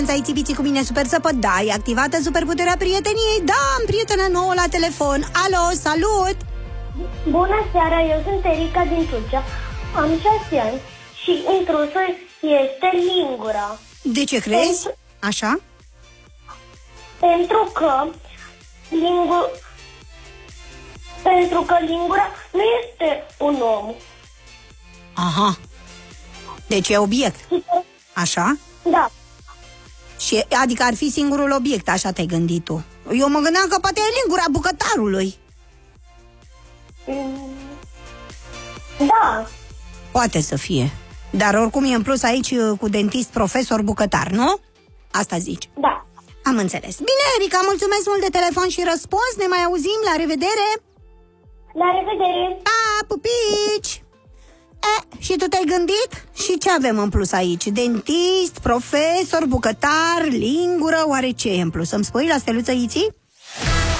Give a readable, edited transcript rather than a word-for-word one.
Ai țibiții cu mine super săpădai, activată superputerea prieteniei. Da, am prietenă nouă la telefon. Alo, salut! Bună seara, eu sunt Erica din Tulcea. Am 6 ani și intrusul este lingura. De ce crezi? Așa? Pentru că lingura nu este un om. Aha. Deci e obiect. Așa? Da. Și, adică ar fi singurul obiect, așa te-ai gândit tu. Eu mă gândeam că poate e lingura bucătarului. Da. Poate să fie. Dar oricum e în plus aici cu dentist, profesor, bucătar, nu? Asta zici. Da. Am înțeles. Bine, Erica, mulțumesc mult de telefon și răspuns. Ne mai auzim, la revedere. La revedere. Pa, pupici! Și tu te-ai gândit? Și ce avem în plus aici? Dentist, profesor, bucătar, lingură, oare ce e în plus? Îmi spui la steluță Iții?